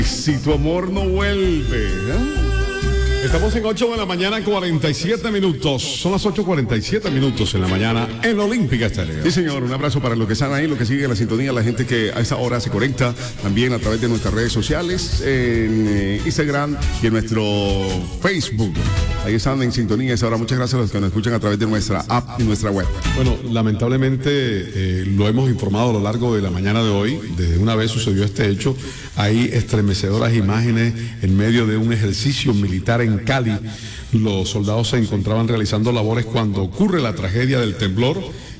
Si tu amor no vuelve, Estamos en 8 de la mañana, 47 minutos. Son las 8:47 minutos en la mañana en Olímpica Estéreo. Sí, señor. Un abrazo para los que están ahí, los que siguen la sintonía, la gente que a esa hora se conecta también a través de nuestras redes sociales, en Instagram y en nuestro Facebook. Ahí están en sintonía a esa hora. Muchas gracias a los que nos escuchan a través de nuestra app y nuestra web. Bueno, lamentablemente lo hemos informado a lo largo de la mañana de hoy. Desde una vez sucedió este hecho. Hay estremecedoras imágenes en medio de un ejercicio militar en Cali. Los soldados se encontraban realizando labores cuando ocurre la tragedia del temblor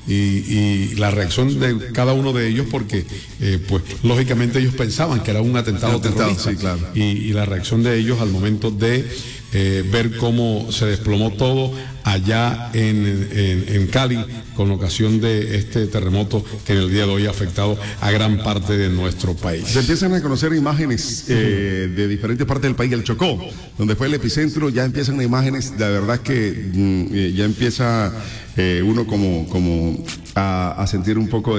y la reacción de cada uno de ellos, porque pues lógicamente ellos pensaban que era un atentado terrorista, sí, claro. y la reacción de ellos al momento de ver cómo se desplomó todo allá en Cali con ocasión de este terremoto que en el día de hoy ha afectado a gran parte de nuestro país. Se empiezan a conocer imágenes de diferentes partes del país. El Chocó, donde fue el epicentro, ya empiezan imágenes, la verdad que ya empieza uno como a sentir un poco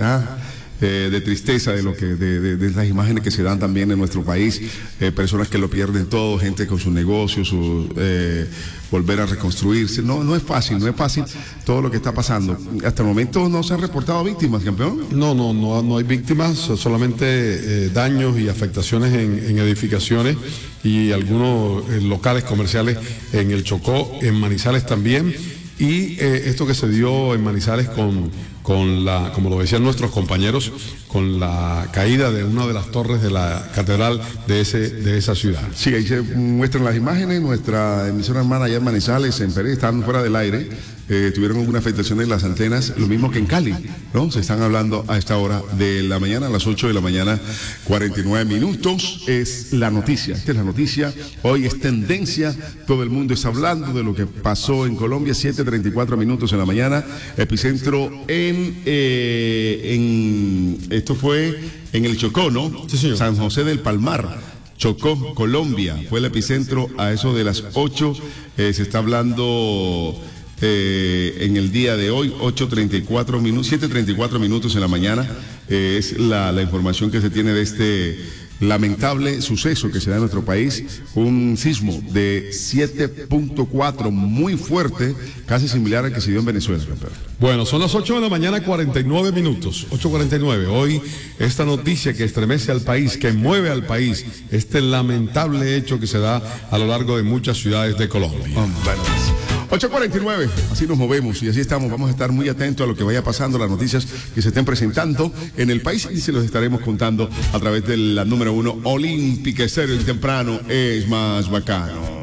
de tristeza de lo que de las imágenes que se dan también en nuestro país, personas que lo pierden todo, gente con sus negocios, volver a reconstruirse. No es fácil todo lo que está pasando. Hasta el momento no se han reportado víctimas, campeón. No hay víctimas, solamente daños y afectaciones en edificaciones y algunos locales comerciales en el Chocó, en Manizales también. Y esto que se dio en Manizales como lo decían nuestros compañeros, con la caída de una de las torres de la catedral de esa ciudad. Sí, ahí se muestran las imágenes. Nuestra emisora hermana allá en Manizales, en Pérez, están fuera del aire. Tuvieron alguna afectación en las antenas, lo mismo que en Cali, ¿no? Se están hablando a esta hora de la mañana, a las 8 de la mañana, 49 minutos. Es la noticia, esta es la noticia. Hoy es tendencia, todo el mundo está hablando de lo que pasó en Colombia, 7:34 minutos en la mañana, epicentro esto fue en el Chocó, ¿no? Sí, señor. San José del Palmar, Chocó, Colombia, fue el epicentro a eso de las 8, se está hablando en el día de hoy, 8:34 minutos, 7:34 minutos en la mañana, es la información que se tiene de este lamentable suceso que se da en nuestro país, un sismo de 7.4 muy fuerte, casi similar al que se dio en Venezuela, campeón. Bueno, son las 8 de la mañana, 49 minutos, 8:49. Hoy esta noticia que estremece al país, que mueve al país, este lamentable hecho que se da a lo largo de muchas ciudades de Colombia. Bueno, 8:49, así nos movemos y así estamos. Vamos a estar muy atentos a lo que vaya pasando, las noticias que se estén presentando en el país, y se los estaremos contando a través de la número 1 Olímpica Estéreo. Temprano es más bacano.